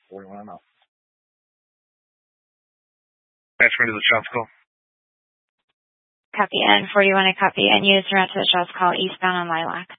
41 enough. Transfer to the shots call. Copy N. 41 and copy N. Units around to the shots call eastbound on Lilac.